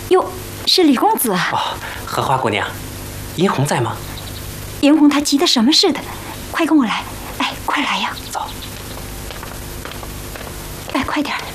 哟，是李公子啊！ 哦，荷花姑娘，银红在吗？ 银红她急得什么似的，快跟我来！哎，快来呀！ 走。 哎，快点儿！